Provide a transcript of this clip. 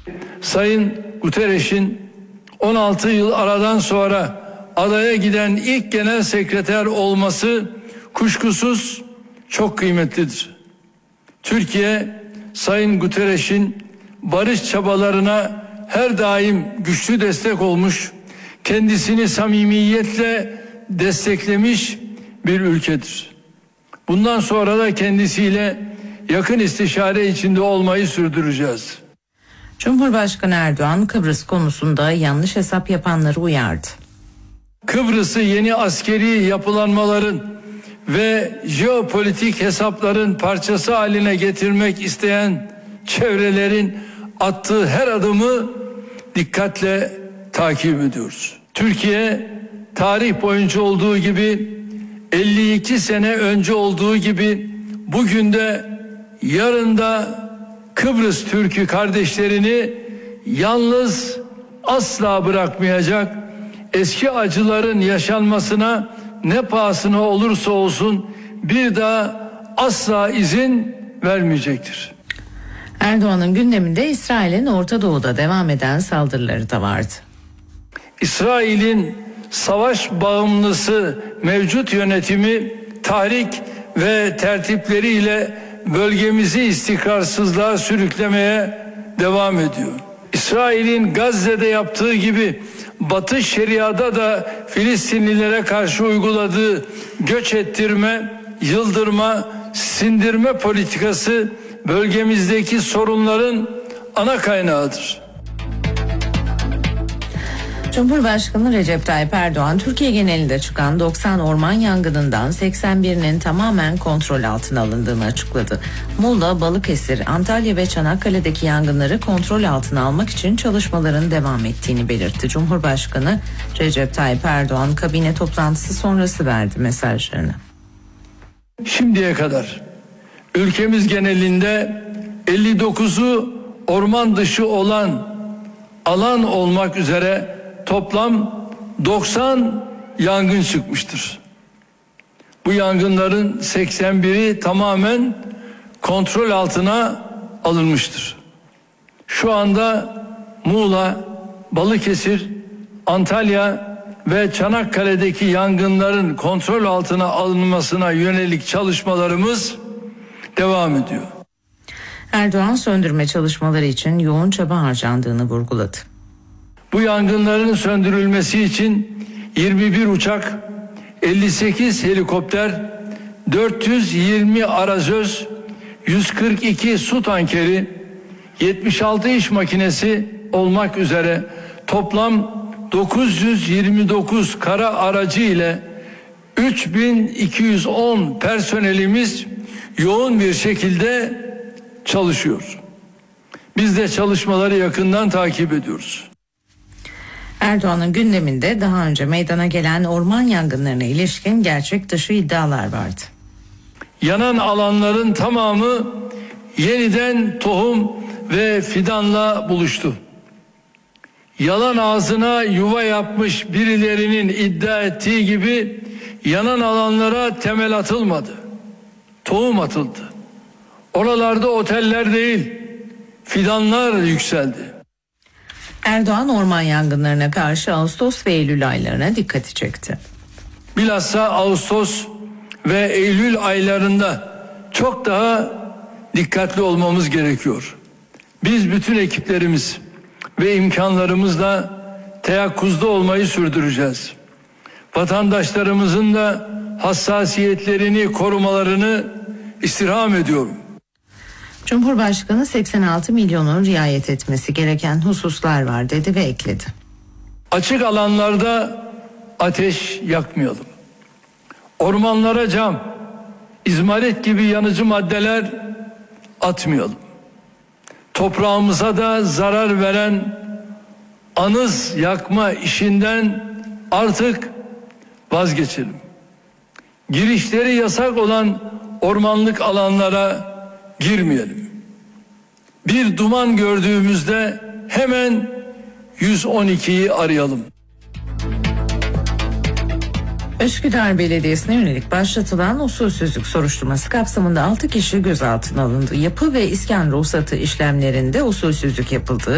Sayın Guterres'in 16 yıl aradan sonra adaya giden ilk genel sekreter olması kuşkusuz çok kıymetlidir. Türkiye, Sayın Guterres'in barış çabalarına her daim güçlü destek olmuş, kendisini samimiyetle desteklemiş bir ülkedir. Bundan sonra da kendisiyle yakın istişare içinde olmayı sürdüreceğiz. Cumhurbaşkanı Erdoğan Kıbrıs konusunda yanlış hesap yapanları uyardı. Kıbrıs'ı yeni askeri yapılanmaların ve jeopolitik hesapların parçası haline getirmek isteyen çevrelerin attığı her adımı dikkatle takip ediyoruz. Türkiye tarih boyunca olduğu gibi 52 sene önce olduğu gibi bugün de yarın da Kıbrıs Türk'ü kardeşlerini yalnız asla bırakmayacak, eski acıların yaşanmasına ne pahasına olursa olsun bir daha asla izin vermeyecektir. Erdoğan'ın gündeminde İsrail'in Orta Doğu'da devam eden saldırıları da vardı. İsrail'in savaş bağımlısı mevcut yönetimi tahrik ve tertipleriyle bölgemizi istikrarsızlığa sürüklemeye devam ediyor. İsrail'in Gazze'de yaptığı gibi Batı Şeria'da da Filistinlilere karşı uyguladığı göç ettirme, yıldırma, sindirme politikası bölgemizdeki sorunların ana kaynağıdır. Cumhurbaşkanı Recep Tayyip Erdoğan, Türkiye genelinde çıkan 90 orman yangınından 81'inin tamamen kontrol altına alındığını açıkladı. Muğla, Balıkesir, Antalya ve Çanakkale'deki yangınları kontrol altına almak için çalışmaların devam ettiğini belirtti. Cumhurbaşkanı Recep Tayyip Erdoğan kabine toplantısı sonrası verdi mesajlarını. Şimdiye kadar ülkemiz genelinde 59'u orman dışı olan alan olmak üzere toplam 90 yangın çıkmıştır. Bu yangınların 81'i tamamen kontrol altına alınmıştır. Şu anda Muğla, Balıkesir, Antalya ve Çanakkale'deki yangınların kontrol altına alınmasına yönelik çalışmalarımız devam ediyor. Erdoğan söndürme çalışmaları için yoğun çaba harcandığını vurguladı. Bu yangınların söndürülmesi için 21 uçak, 58 helikopter, 420 arazöz, 142 su tankeri, 76 iş makinesi olmak üzere toplam 929 kara aracı ile 3210 personelimiz yoğun bir şekilde çalışıyor. Biz de çalışmaları yakından takip ediyoruz. Erdoğan'ın gündeminde daha önce meydana gelen orman yangınlarına ilişkin gerçek dışı iddialar vardı. Yanan alanların tamamı yeniden tohum ve fidanla buluştu. Yalan ağzına yuva yapmış birilerinin iddia ettiği gibi yanan alanlara temel atılmadı. Tohum atıldı. Oralarda oteller değil, fidanlar yükseldi. Erdoğan orman yangınlarına karşı Ağustos ve Eylül aylarına dikkati çekti. Bilhassa Ağustos ve Eylül aylarında çok daha dikkatli olmamız gerekiyor. Biz bütün ekiplerimiz ve imkanlarımızla teyakkuzda olmayı sürdüreceğiz. Vatandaşlarımızın da hassasiyetlerini korumalarını istirham ediyorum. Cumhurbaşkanı 86 milyonun riayet etmesi gereken hususlar var dedi ve ekledi. Açık alanlarda ateş yakmayalım. Ormanlara cam, izmarit gibi yanıcı maddeler atmayalım. Toprağımıza da zarar veren anız yakma işinden artık vazgeçelim. Girişleri yasak olan ormanlık alanlara girmeyelim. Bir duman gördüğümüzde hemen 112'yi arayalım. Üsküdar Belediyesi'ne yönelik başlatılan usulsüzlük soruşturması kapsamında 6 kişi gözaltına alındı. Yapı ve iskan ruhsatı işlemlerinde usulsüzlük yapıldığı